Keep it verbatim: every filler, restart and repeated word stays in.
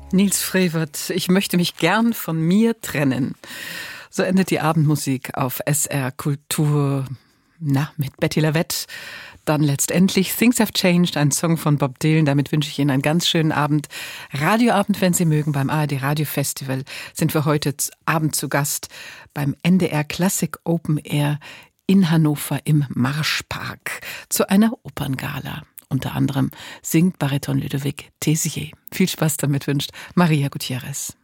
Nils Frevert, ich möchte mich gern von mir trennen. So endet die Abendmusik auf S R Kultur, na, mit Betty Lavette. Dann letztendlich Things Have Changed, ein Song von Bob Dylan. Damit wünsche ich Ihnen einen ganz schönen Abend. Radioabend, wenn Sie mögen, beim A R D Radio Festival sind wir heute Abend zu Gast beim N D R Classic Open Air in Hannover im Marschpark zu einer Operngala. Unter anderem singt Bariton Ludovic Tézier. Viel Spaß damit wünscht Maria Gutierrez.